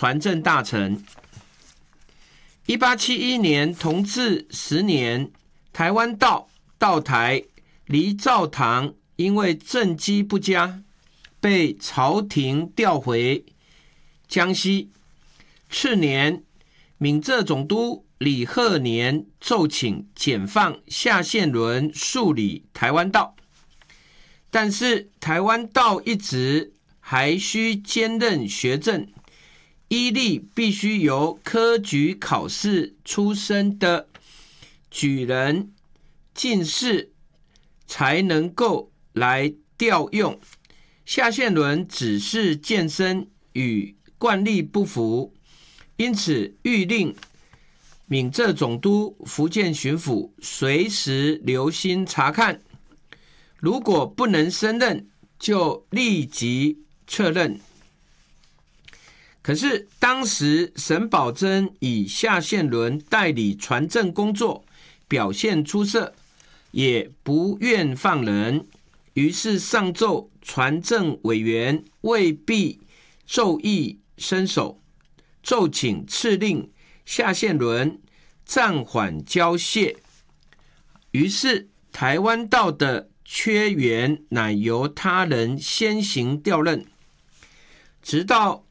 传政大臣。1871年同治10年，台湾道到台，黎兆堂因为政绩不佳，被朝廷调回江西。次年，闽浙总督李鹤年奏请解放夏宪伦数理台湾道，但是台湾道一职还需兼任学政，依例必须由科举考试出身的举人、进士才能够来调用。夏宪伦只是健身，与惯例不符，因此谕令闽浙总督、福建巡抚随时留心查看，如果不能升任，就立即撤任。可是当时沈葆桢以夏宪伦代理传政工作表现出色，也不愿放人，于是上奏传政委员未必奏议伸手，奏请敕令夏宪伦暂缓交卸。于是台湾道的缺员乃由他人先行调任，直到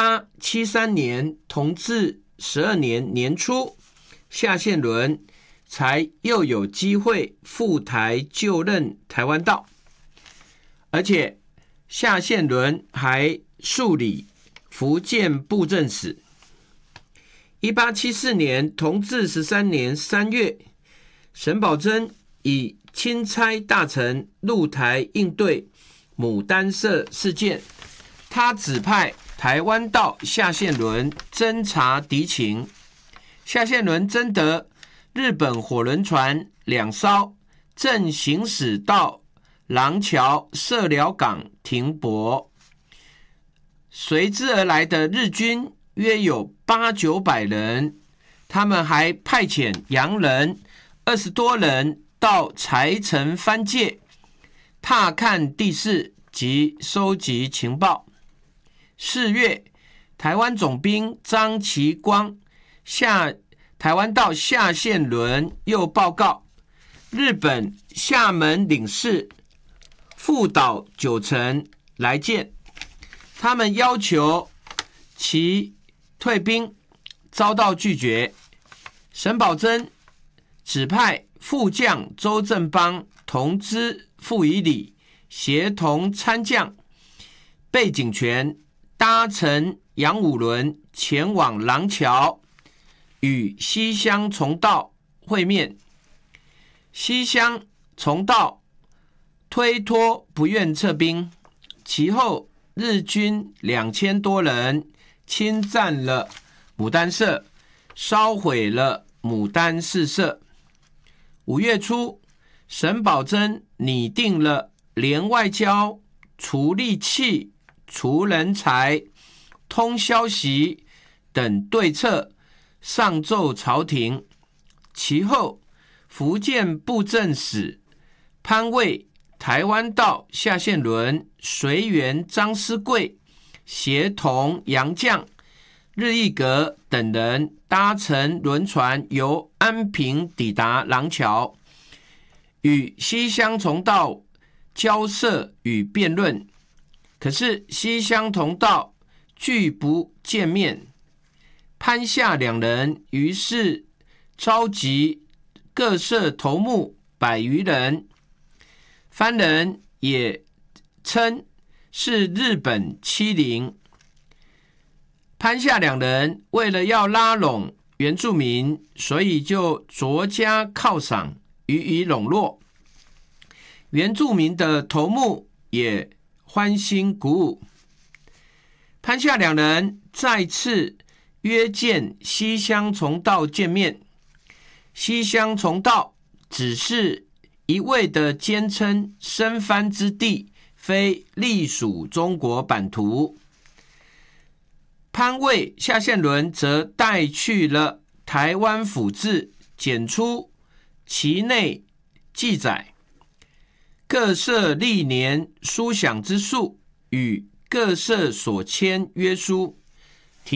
1873年同治12年年初，夏宪伦才又有机会赴台就任台湾道，而且夏宪伦还数理福建布政使。1874年同治13年3月，沈葆桢以钦差大臣入台应对牡丹社事件，他指派台湾道夏宪伦侦察敌情。夏宪伦征得日本火轮船2艘，正行驶到廊桥社寮港停泊，随之而来的日军约有800-900人，他们还派遣洋人20多人到柴城藩界踏看地势及收集情报。4月，台湾总兵张其光台湾道夏宪伦又报告，日本厦门领事副岛九成来见，他们要求其退兵，遭到拒绝。沈葆桢指派副将周正邦同知傅以礼协同参将贝景泉搭乘洋五轮前往廊桥，与西乡重道会面。西乡重道推脱不愿撤兵，其后日军2000多人侵占了牡丹社，烧毁了牡丹四社。5月初，沈葆桢拟定了联外交、除利器、除人才、通消息等对策，上奏朝廷。其后，福建布政使潘卫、台湾道夏宪伦、随员张思贵协同洋将日义阁等人搭乘轮船由安平抵达廊桥，与西乡重道交涉与辩论。可是西乡同道拒不见面，潘夏两人于是召集各社头目100余人，番人也称是日本欺凌。潘夏两人为了要拉拢原住民，所以就酌加犒赏，予以笼络。原住民的头目也欢欣鼓舞。潘夏两人再次约见西乡重道见面，西乡重道只是一味的坚称生番之地非隶属中国版图。潘卫、夏宪伦则带去了台湾府志，检出其内记载各社历年书饷之数与各社所签约书。